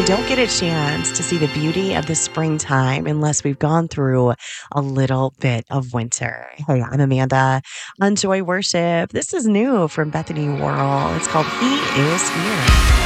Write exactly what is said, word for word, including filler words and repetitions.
don't get a chance to see the beauty of the springtime unless we've gone through a little bit of winter. Hey, I'm Amanda on Joy Worship. This is new from Bethany Worrell. It's called He Is Here.